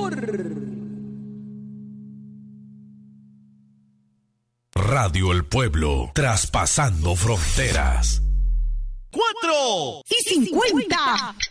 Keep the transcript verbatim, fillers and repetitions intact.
Radio El Pueblo, traspasando fronteras. Cuatro y cincuenta.